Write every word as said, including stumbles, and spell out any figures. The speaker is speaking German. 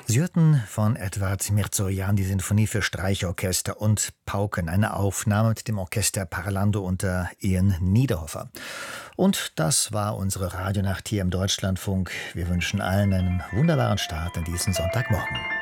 Sie hörten von Edward Mirzoyan die Sinfonie für Streichorchester und Pauken, eine Aufnahme mit dem Orchester Parlando unter Ian Niederhofer. Und das war unsere Radionacht hier im Deutschlandfunk. Wir wünschen allen einen wunderbaren Start in diesen Sonntagmorgen.